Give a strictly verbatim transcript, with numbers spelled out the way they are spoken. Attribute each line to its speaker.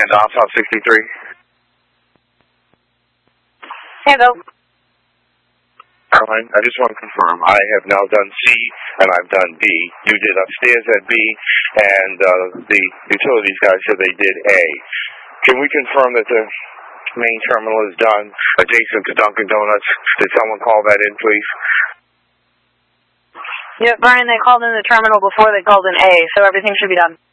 Speaker 1: handoff, South sixty-three.
Speaker 2: Handle.
Speaker 1: Caroline, I just want to confirm, I have now done C and I've done B. You did upstairs at B, and uh, the utilities guys said they did A. Can we confirm that the main terminal is done adjacent to Dunkin' Donuts? Did someone call that in, please?
Speaker 2: Yeah, Brian, they called in the terminal before they called in A, so everything should be done.